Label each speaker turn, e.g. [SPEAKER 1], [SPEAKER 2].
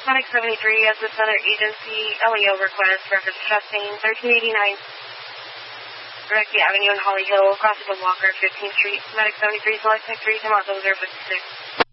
[SPEAKER 1] Medic 73 as the Center Agency LEO request reference Chastain 1389 Directly Avenue in Holly Hill, crossing the Walker, 15th Street. Medic 73, select 3, come out, 056.